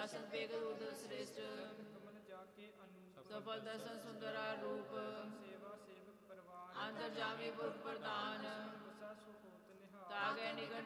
ਆਸਨ ਪੇਗ ਰੂਦ ਸ੍ਰੇਸ਼ਟ ਕਮਲ ਜਾ ਕੇ ਅਨੂਪ ਸਫਲ ਦਰਸ਼ਨ ਸੁੰਦਰਾ ਰੂਪ ਸੇਵਾ ਸੇਵਕ ਪਰਵਾਨ ਅੰਤਰ ਜਾਮੀ ਪੁਰਖ ਪ੍ਰਧਾਨ ਵਸਾ ਸੁ ਹੋਤ ਨਿਹਾਲ ਤਾਗੇ ਨਿਕਟ